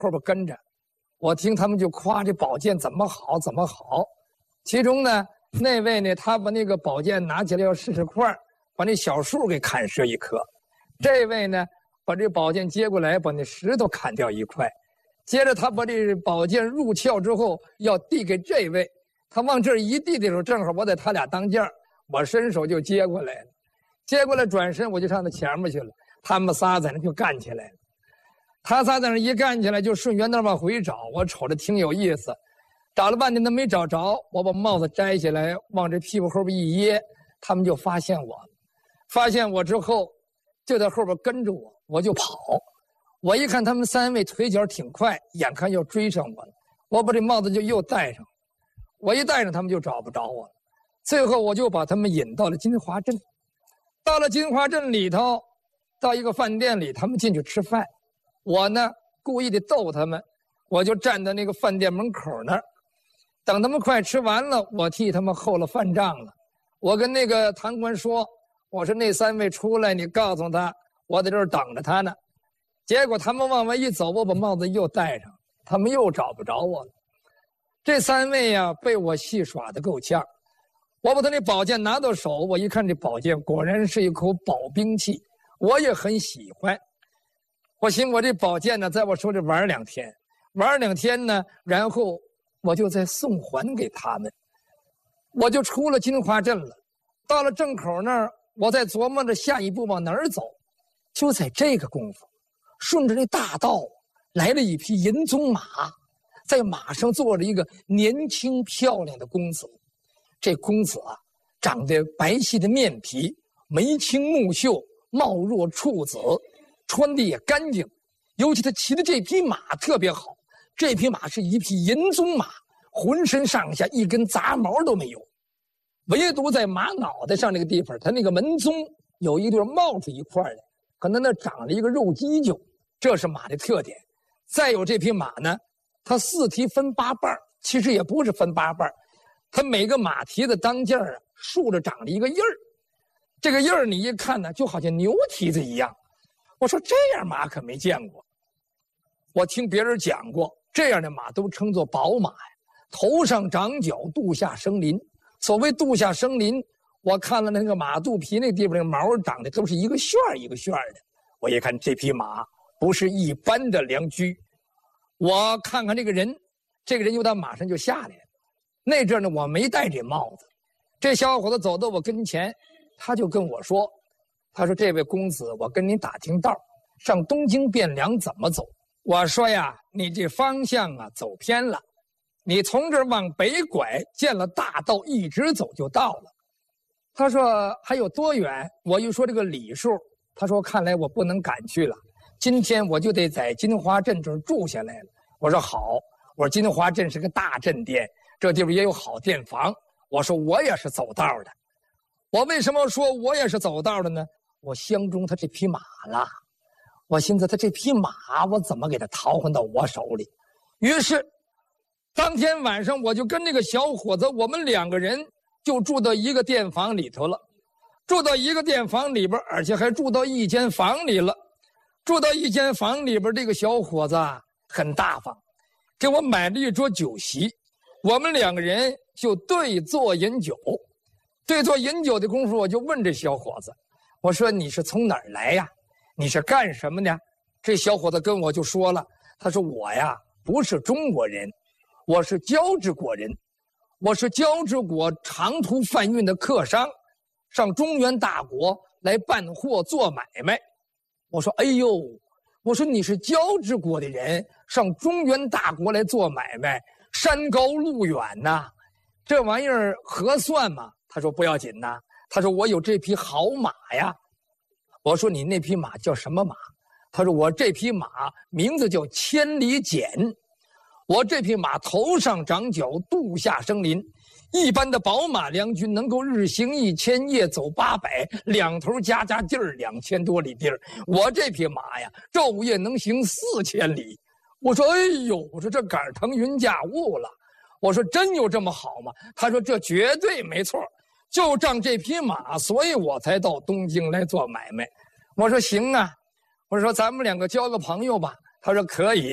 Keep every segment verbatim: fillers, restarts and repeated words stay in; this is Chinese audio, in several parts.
后边跟着，我听他们就夸这宝剑怎么好怎么好。其中呢，那位呢，他把那个宝剑拿起来要试试块，把那小树给砍折一棵；这位呢，把这宝剑接过来，把那石头砍掉一块。接着他把这宝剑入鞘之后，要递给这位，他往这儿一递的时候，正好我在他俩当间，我伸手就接过来了。接过来转身我就上他前面去了，他们仨在那就干起来了。他仨在那一干起来，就顺原道往回找，我瞅着挺有意思。找了半天都没找着，我把帽子摘下来往这屁股后边一掖，他们就发现我了。发现我之后就在后边跟着我，我就跑。我一看他们三位腿脚挺快，眼看要追上我了，我把这帽子就又戴上。我一戴上他们就找不着我了。最后我就把他们引到了金华镇。到了金华镇里头，到一个饭店里，他们进去吃饭。我呢故意的逗他们，我就站在那个饭店门口那儿，等他们快吃完了，我替他们候了饭账了。我跟那个堂官说，我说那三位出来，你告诉他我在这儿等着他呢。结果他们往外一走，我把帽子又戴上，他们又找不着我了。这三位呀，被我戏耍得够呛。我把他那宝剑拿到手，我一看这宝剑果然是一口宝兵器，我也很喜欢。我寻我这宝剑呢，在我手里玩两天，玩两天呢，然后我就再送还给他们。我就出了金华镇了，到了镇口那儿，我在琢磨着下一步往哪儿走。就在这个功夫，顺着这大道来了一匹银鬃马，在马上坐着一个年轻漂亮的公子。这公子啊，长得白皙的面皮，眉清目秀，貌若处子，穿的也干净。尤其他骑的这匹马特别好，这匹马是一匹银鬃马，浑身上下一根杂毛都没有，唯独在马脑袋上那个地方，他那个门鬃有一对冒出一块来，可能那长了一个肉犄角，这是马的特点。再有这匹马呢，它四蹄分八瓣，其实也不是分八瓣，它每个马蹄的当间啊，竖着长了一个印儿。这个印儿你一看呢，就好像牛蹄子一样。我说这样马可没见过，我听别人讲过，这样的马都称作宝马呀。头上长角，肚下生鳞。所谓肚下生鳞，我看了那个马肚皮那地方，那个毛长得都是一个旋儿一个旋儿的。我一看这匹马不是一般的良驹。我看看这个人，这个人又到马上就下来了。那阵呢，我没戴这帽子。这小伙子走到我跟前，他就跟我说，他说这位公子，我跟您打听道，上东京汴梁怎么走？我说呀，你这方向啊走偏了，你从这儿往北拐，见了大道一直走就到了。他说还有多远？我一说这个里数，他说看来我不能赶去了，今天我就得在金华镇这儿住下来了。我说好，我说金华镇是个大镇店，这地方也有好店房。我说我也是走道的。我为什么说我也是走道的呢？我相中他这匹马了，我寻思他这匹马我怎么给他淘换到我手里。于是当天晚上我就跟那个小伙子，我们两个人就住到一个店房里头了。住到一个店房里边，而且还住到一间房里了。住到一间房里边，这个小伙子啊很大方，给我买了一桌酒席，我们两个人就对坐饮酒。对坐饮酒的功夫，我就问这小伙子，我说你是从哪儿来呀？你是干什么的？这小伙子跟我就说了，他说我呀不是中国人，我是交趾国人，我是交趾国长途贩运的客商，上中原大国来办货做买卖。我说哎呦，我说你是交趾国的人，上中原大国来做买卖，山高路远呐，这玩意儿合算吗？他说不要紧呐，他说我有这匹好马呀。我说你那匹马叫什么马？他说我这匹马名字叫千里鹼，我这匹马头上长角，肚下生鳞。一般的宝马良驹能够日行一千，夜走八百，两头加加地儿两千多里地儿。我这匹马呀，昼夜能行四千里。我说哎呦，我说这杆腾云驾雾了。我说真有这么好吗？他说这绝对没错，就仗这匹马，所以我才到东京来做买卖。我说行啊，我说咱们两个交个朋友吧。他说可以。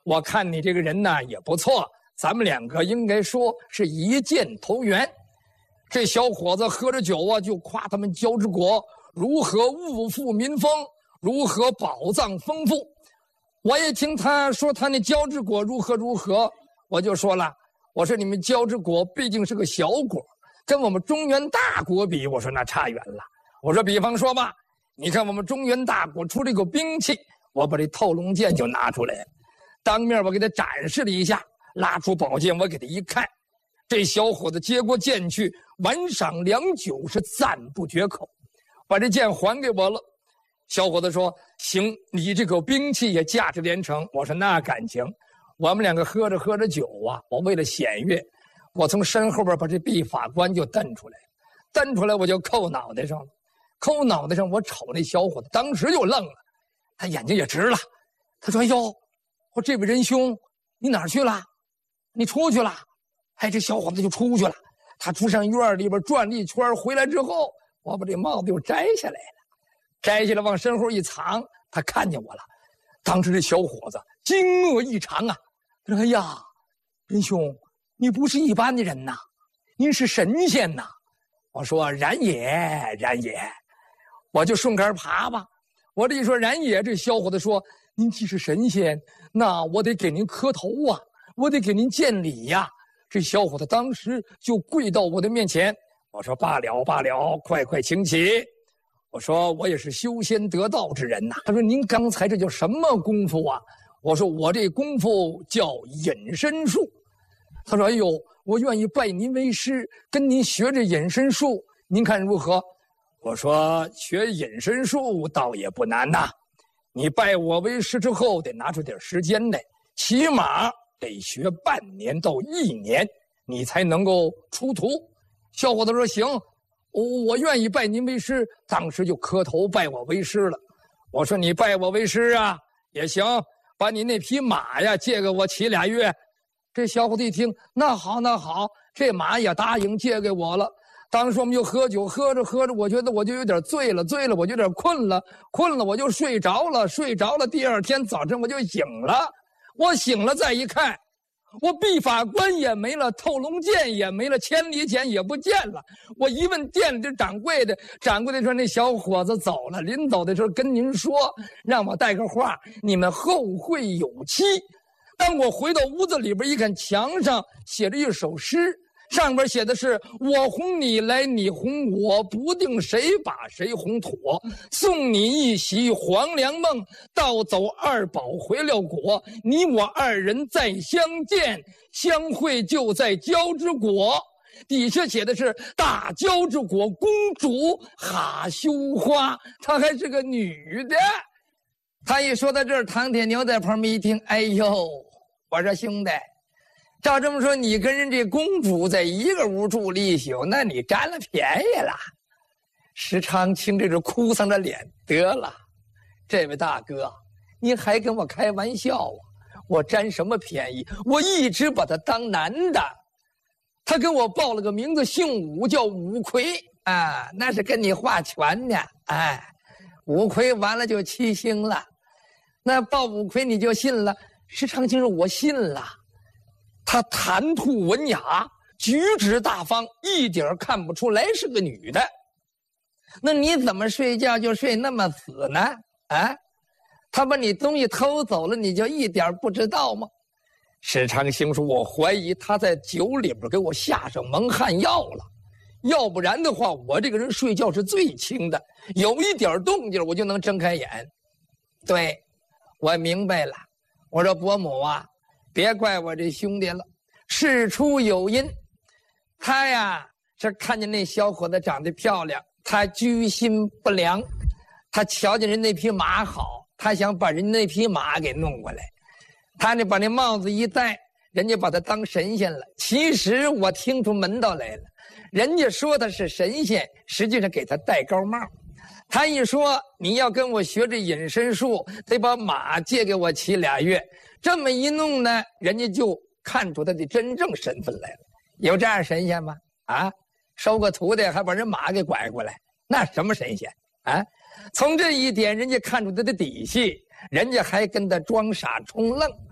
我看你这个人呢也不错，咱们两个应该说是一箭投缘。这小伙子喝着酒啊，就夸他们交之国如何物富民丰，如何宝藏丰富。我也听他说他那交之国如何如何，我就说了，我说你们交之国毕竟是个小国，跟我们中原大国比，我说那差远了。我说比方说吧，你看我们中原大国出了一个兵器，我把这透龙剑就拿出来了，当面我给他展示了一下，拉出宝剑我给他一看，这小伙子接过剑去，玩赏良久，是赞不绝口，把这剑还给我了。小伙子说：“行，你这个兵器也价值连城。”我说：“那感情。”我们两个喝着喝着酒啊，我为了显悦，我从身后边把这毕法官就蹬出来，蹬出来我就扣脑袋上了，扣脑袋上，我瞅那小伙子，当时就愣了，他眼睛也直了。他说：“哎呦，我这位仁兄，你哪儿去了？你出去了？”哎，这小伙子就出去了。他出上院里边转了一圈，回来之后，我把这帽子又摘下来了，摘下来往身后一藏。他看见我了，当时这小伙子惊愕异常啊！他说：“哎呀，仁兄，你不是一般的人呐，您是神仙呐！”我说：“然也，然也。”我就顺杆爬吧。我这一说然也，这小伙子说：“您既是神仙，那我得给您磕头啊，我得给您见礼呀、啊。”这小伙子当时就跪到我的面前。我说：“罢了罢了，快快请起。”我说：“我也是修仙得道之人呐。”他说：“您刚才这叫什么功夫啊？”我说：“我这功夫叫隐身术。”他说：“哎呦，我愿意拜您为师，跟您学这隐身术，您看如何？”我说：“学隐身术倒也不难呐，你拜我为师之后，得拿出点时间来，起码得学半年到一年，你才能够出徒。”小伙子说：“行，我我愿意拜您为师。”当时就磕头拜我为师了。我说：“你拜我为师啊，也行，把你那匹马呀借给我骑俩月。”这小伙子一听，那好那好，这马也答应借给我了。当时我们就喝酒，喝着喝着，我觉得我就有点醉了，醉了我就有点困了，困了我就睡着了，睡着了。第二天早晨我就醒了，我醒了再一看，我毕法官也没了，透龙剑也没了，千里眼也不见了。我一问店里的掌柜的，掌柜的说那小伙子走了，临走的时候跟您说，让我带个话，你们后会有期。当我回到屋子里边一看，墙上写着一首诗，上边写的是：“我哄你来，你哄我，不定谁把谁哄妥。送你一袭黄粱梦，盗走二宝回了国。你我二人再相见，相会就在交之国。”底下写的是大交之国公主哈羞花，她还是个女的。他一说到这儿，唐铁牛在旁边一听，哎呦，我说兄弟，照这么说，你跟人这公主在一个屋住了一宿，那你占了便宜了。石长青这是哭丧着脸，得了，这位大哥，你还跟我开玩笑啊？我占什么便宜？我一直把他当男的，他跟我报了个名字，姓武，叫武魁啊，那是跟你划拳呢。哎，武魁完了就七星了，那报武魁你就信了？石长青说：“我信了。”他谈吐文雅，举止大方，一点看不出来是个女的。那你怎么睡觉就睡那么死呢？啊，他把你东西偷走了，你就一点不知道吗？石长青说：“我怀疑他在酒里边给我下上蒙汗药了，要不然的话，我这个人睡觉是最轻的，有一点动静我就能睁开眼。”对，我明白了。我说：“伯母啊，别怪我这兄弟了，事出有因。他呀，这看见那小伙子长得漂亮，他居心不良，他瞧见人那匹马好，他想把人那匹马给弄过来。他呢，把那帽子一戴，人家把他当神仙了。其实我听出门道来了，人家说他是神仙，实际上给他戴高帽。他一说你要跟我学这隐身术，得把马借给我骑俩月。这么一弄呢，人家就看出他的真正身份来了。有这样神仙吗？啊，收个徒弟还把人马给拐过来，那什么神仙啊？从这一点，人家看出他的底细，人家还跟他装傻充愣。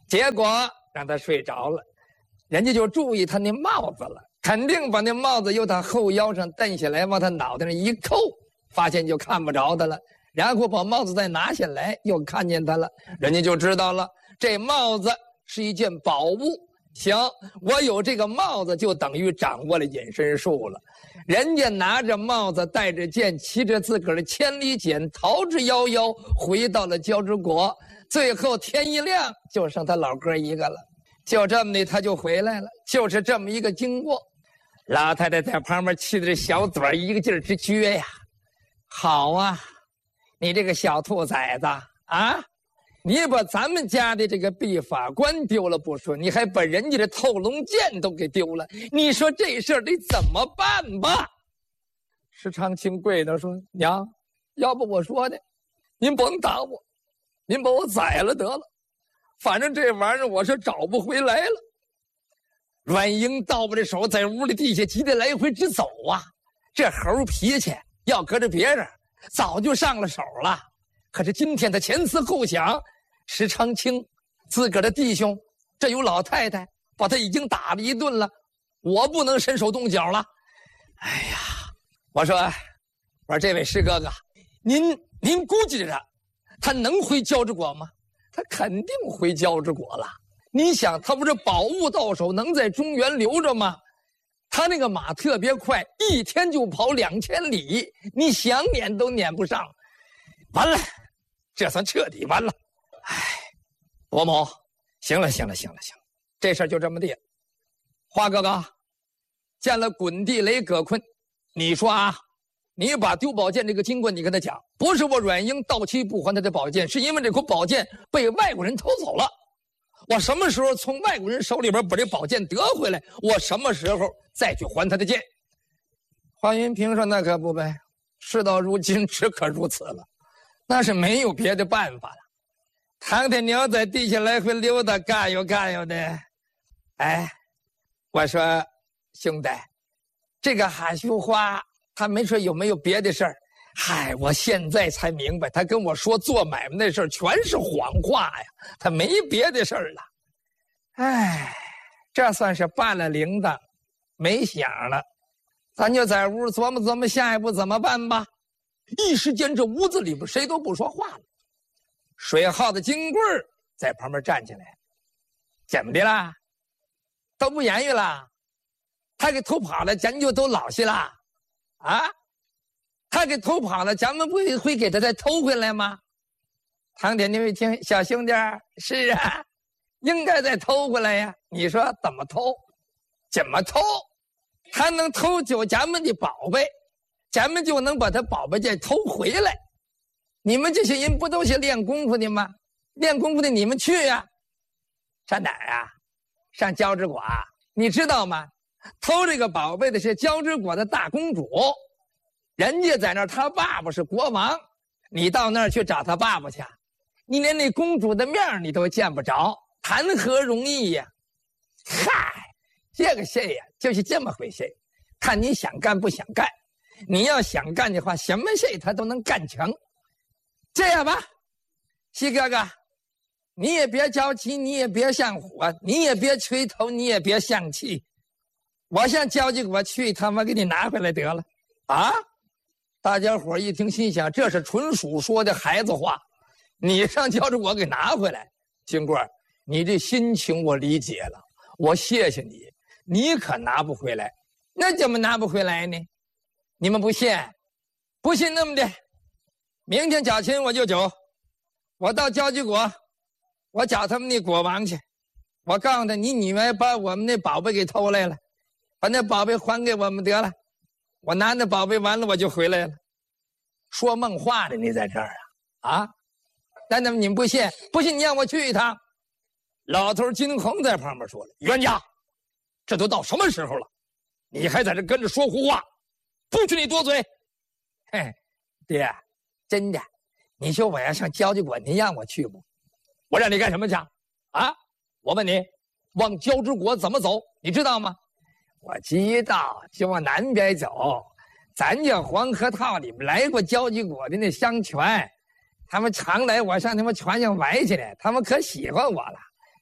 结果让他睡着了，人家就注意他那帽子了，肯定把那帽子由他后腰上蹬下来，往他脑袋上一扣，发现就看不着他了。然后把帽子再拿下来，又看见他了，人家就知道了，这帽子是一件宝物。行，我有这个帽子，就等于掌握了隐身术了。人家拿着帽子，带着剑，骑着自个儿的千里锏，逃之夭夭，回到了交趾国。最后天一亮，就剩他老哥一个了。就这么的，他就回来了，就是这么一个经过。老太太在旁边气得这小嘴一个劲儿直撅呀。好啊，你这个小兔崽子啊！你把咱们家的这个毕法官丢了不说，你还把人家的透龙剑都给丢了，你说这事儿得怎么办吧？石长卿跪那说：“娘，要不我说呢，您甭打我，您把我宰了得了，反正这玩意儿我是找不回来了。”阮英倒把这手在屋里地下急得来回直走啊！这猴脾气要搁着别人，早就上了手了。可是今天他前思后想，石长卿自个儿的弟兄，这有老太太把他已经打了一顿了，我不能伸手动脚了。哎呀，我说，我说这位石哥哥，您您估计着他能回交趾国吗？他肯定回交趾国了。你想，他不是宝物到手，能在中原留着吗？他那个马特别快，一天就跑两千里，你想撵都撵不上。完了，这算彻底完了。哎，伯母，行了行了行了行了，这事儿就这么地。花哥哥，见了滚地雷葛坤，你说啊，你把丢宝剑这个经过你跟他讲，不是我阮英到期不还他的宝剑，是因为这口宝剑被外国人偷走了。我什么时候从外国人手里边把这宝剑得回来，我什么时候再去还他的剑。华云平说：“那可不呗，事到如今只可如此了，那是没有别的办法了。”唐天鸟在地下来回溜达，嘎悠嘎悠的。哎，我说兄弟，这个哈秀花他没说有没有别的事儿。嗨，我现在才明白，他跟我说做买卖那事儿全是谎话呀，他没别的事儿了。哎，这算是办了铃铛，没响了。咱就在屋琢磨琢磨下一步怎么办吧。一时间，这屋子里边谁都不说话了。水耗子金棍儿在旁边站起来，怎么的啦？都不言语了？他给偷跑了，咱就都老实了啊？他给偷跑了，咱们不会给他再偷回来吗？唐天牛一听，小兄弟，是啊，应该再偷回来呀。你说怎么偷？怎么偷？他能偷走咱们的宝贝，咱们就能把他宝贝再偷回来。你们这些人不都是练功夫的吗？练功夫的你们去呀、啊。上哪儿啊？上交趾国啊？你知道吗？偷这个宝贝的是交趾国的大公主。人家在那儿，他爸爸是国王，你到那儿去找他爸爸去，你连那公主的面你都见不着，谈何容易呀？嗨，这个事呀，就是这么回事，看你想干不想干。你要想干的话，什么事他都能干成。这样吧，西哥哥，你也别着急，你也别上火，你也别垂头，你也别丧气。我上交趾国去一趟，我给你拿回来得了。啊？大家伙一听，心想这是纯属说的孩子话。你上交趾国给拿回来，金贵，你这心情我理解了，我谢谢你。你可拿不回来，那怎么拿不回来呢？你们不信？不信那么的，明天早晨我就走，我到交趾国，我找他们那国王去，我告诉他，你女儿把我们那宝贝给偷来了，把那宝贝还给我们得了。我拿那宝贝完了，我就回来了。说梦话的，你在这儿啊？啊？那那么你们不信？不信你让我去一趟。老头金红在旁边说了：“冤家，这都到什么时候了，你还在这跟着说胡话？不许你多嘴！”嘿，爹，真的，你说我要上交趾国，你让我去不？我让你干什么去？啊？我问你，往交趾国怎么走？你知道吗？我知道，就往南边走。咱这黄河套里面来过交趾国的那商船，他们常来我上他们船上玩去了，他们可喜欢我了。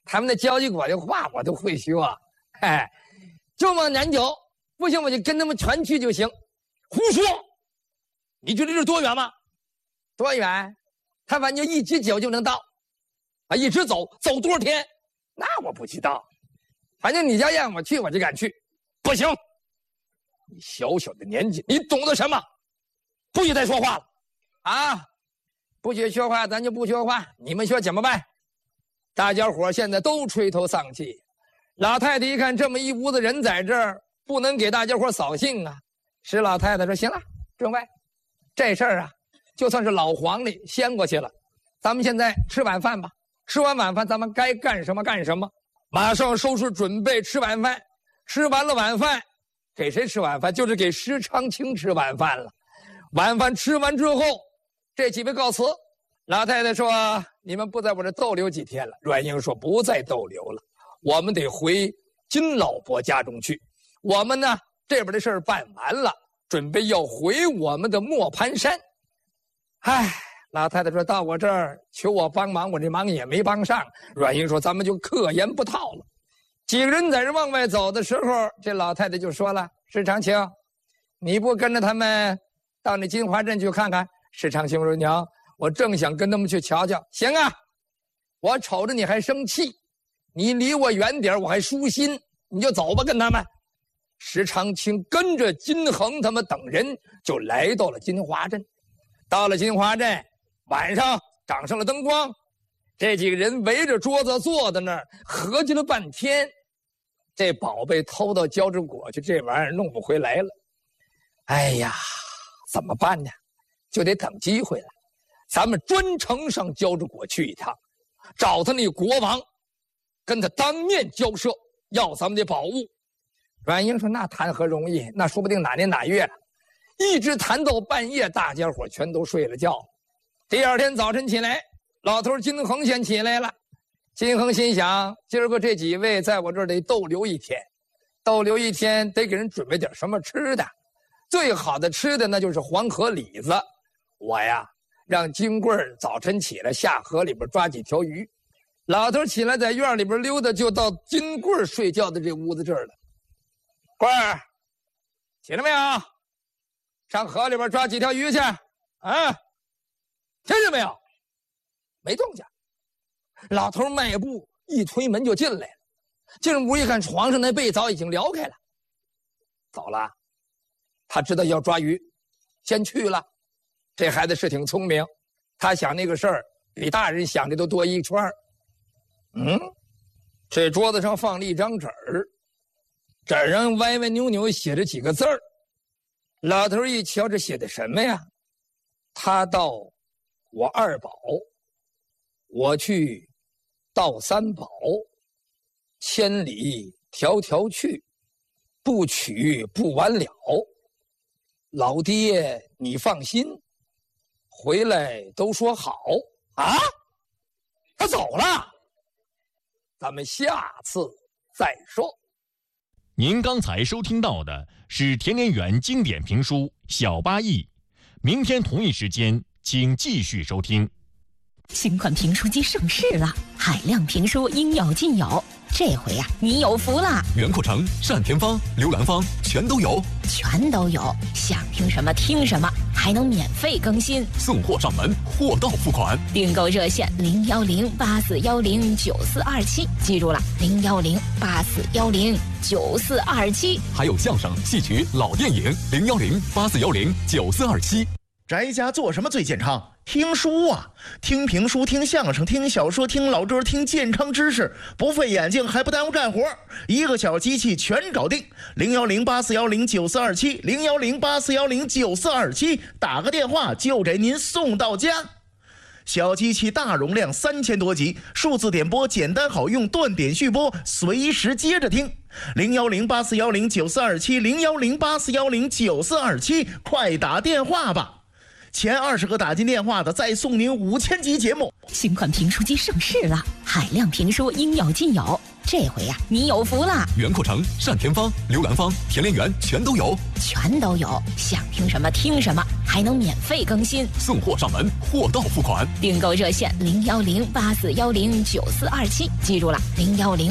他们那交际果的话我都会说，哎，就往南走，不行我就跟他们全去就行。胡说！你觉得这多远吗？多远？他反正一只脚就能到，啊，一直走走多少天？那我不知道，反正你家让我去我就敢去。不行，你小小的年纪，你懂得什么？不许再说话了，啊！不许说话，咱就不说话。你们说怎么办？大家伙现在都垂头丧气。老太太一看这么一屋子人在这儿，不能给大家伙扫兴啊。石老太太说：“行了，众位，这事儿啊，就算是老黄历先过去了。咱们现在吃晚饭吧。吃完晚饭，咱们该干什么干什么。马上收拾准备吃晚饭。吃完了晚饭，给谁吃晚饭？就是给石长青吃晚饭了。晚饭吃完之后，这几位告辞。老太太说：你们不在我这逗留几天了。阮英说：不再逗留了，我们得回金老伯家中去。我们呢，这边的事儿办完了，准备要回我们的磨盘山。唉，老太太说到我这儿求我帮忙，我这忙也没帮上。阮英说：咱们就客言不套了。几个人在这往外走的时候，这老太太就说了：石长青，你不跟着他们到那金华镇去看看？石长青说：娘，我正想跟他们去瞧瞧。行啊，我瞅着你还生气，你离我远点我还舒心，你就走吧，跟他们。石长青跟着金恒他们等人就来到了金华镇。到了金华镇，晚上掌上了灯光，这几个人围着桌子坐在那儿，合计了半天，这宝贝偷到胶质果去，这玩意儿弄不回来了。哎呀，怎么办呢？就得等机会了。咱们专程上胶质果去一趟，找他那国王，跟他当面交涉，要咱们的宝物。阮英说：那谈何容易，那说不定哪年哪月了。一直谈到半夜，大家伙全都睡了觉。第二天早晨起来，老头金恒先起来了。金恒心想，今儿个这几位在我这儿得逗留一天，逗留一天得给人准备点什么吃的。最好的吃的那就是黄河李子。我呀，让金棍儿早晨起来下河里边抓几条鱼。老头起来在院里边溜达，就到金棍儿睡觉的这屋子这儿了。棍儿，起来没有？上河里边抓几条鱼去啊！听见没有？没动静。老头迈步一推门就进来了，进屋一看，床上那被早已经撩开了。走了，他知道要抓鱼，先去了。这孩子是挺聪明，他想那个事儿比大人想的都多一圈。嗯，这桌子上放了一张纸儿，纸上歪歪扭扭写着几个字儿。老头一瞧，这写的什么呀？他到我二宝，我去到三宝，千里迢迢去，不娶不完了。老爹你放心，回来都说好啊。他走了，咱们下次再说。 您刚才收听到的是田连元经典评书《小八义》，明天同一时间请继续收听。 新款评书机上市了，海量评书应有尽有。这回呀、啊，你有福了！ 袁阔成、单田芳、刘兰芳全都有， 全都有，想听什么听什么，还能免费更新， 送货上门，货到付款。 订购热线零幺零八四幺零九四二七，记住了，零幺零八四幺零九四二七。 还有相声、戏曲、老电影，零幺零八四幺零九四二七。 宅家做什么最健康？听书啊，听评书，听相声，听小说，听老歌，听健康知识，不费眼睛还不耽误干活，一个小机器全搞定。零幺零八四幺零九四二七，零幺零八四幺零九四二七，打个电话就给您送到家。小机器大容量，三千多集，数字点播简单好用，断点续播，随时接着听。零幺零八四幺零九四二七，零幺零八四幺零九四二七，快打电话吧。 前二十个打进电话的再送您五千集节目。 新款评书机上市了，海量评书应有尽有。这回呀、啊，你有福了！ 袁阔成、单田芳、刘兰芳、田连元全都有， 全都有。想听什么听什么，还能免费更新， 送货上门，货到付款。 订购热线零幺零八四幺零九四二七，记住了，零幺零